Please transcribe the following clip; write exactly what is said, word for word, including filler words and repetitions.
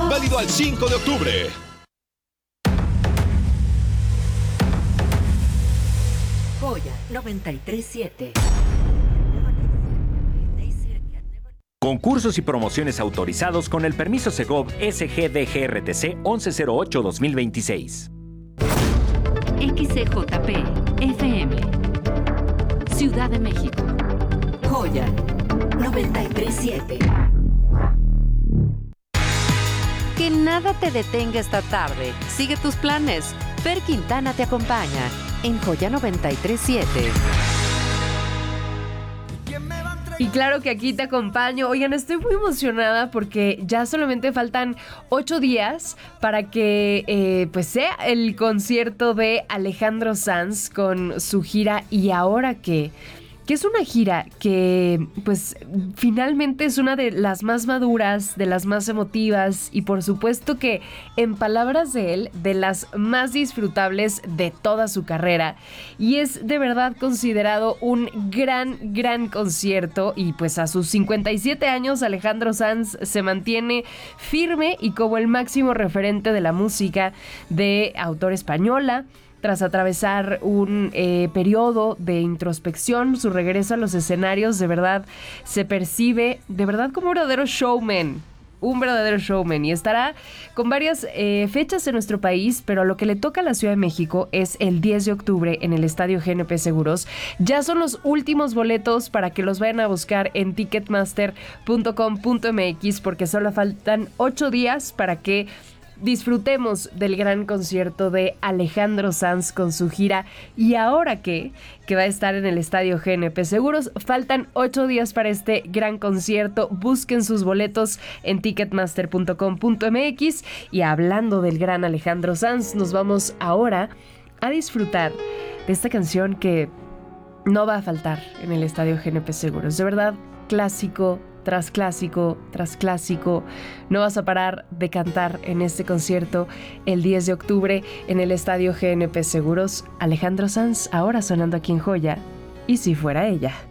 Válido al cinco de octubre. Joya noventa y tres siete. Concursos y promociones autorizados con el permiso Segov S G D G R T C once cero ocho dos mil veintiséis. X C J P F M Ciudad de México. Joya noventa y tres siete. Que nada te detenga esta tarde. Sigue tus planes. Fer Quintana te acompaña en Joya noventa y tres siete. Y claro que aquí te acompaño. Oigan, estoy muy emocionada porque ya solamente faltan ocho días para que eh, pues sea el concierto de Alejandro Sanz con su gira ¿Y ahora qué? Que es una gira que pues finalmente es una de las más maduras, de las más emotivas y por supuesto que en palabras de él, de las más disfrutables de toda su carrera. Y es de verdad considerado un gran, gran concierto y pues a sus cincuenta y siete años Alejandro Sanz se mantiene firme y como el máximo referente de la música de autor española. Tras atravesar un eh, periodo de introspección, su regreso a los escenarios de verdad se percibe de verdad como un verdadero showman. Un verdadero showman y estará con varias eh, fechas en nuestro país, pero lo que le toca a la Ciudad de México es el diez de octubre en el Estadio G N P Seguros. Ya son los últimos boletos para que los vayan a buscar en ticketmaster punto com punto m x porque solo faltan ocho días para que disfrutemos del gran concierto de Alejandro Sanz con su gira ¿Y ahora qué? Que va a estar en el Estadio G N P Seguros. Faltan ocho días para este gran concierto. Busquen sus boletos en ticketmaster punto com punto m x. Y hablando del gran Alejandro Sanz, nos vamos ahora a disfrutar de esta canción que no va a faltar en el Estadio G N P Seguros. De verdad, clásico tras clásico, tras clásico. No vas a parar de cantar en este concierto el diez de octubre en el Estadio G N P Seguros. Alejandro Sanz, ahora sonando aquí en Joya, Y si fuera ella.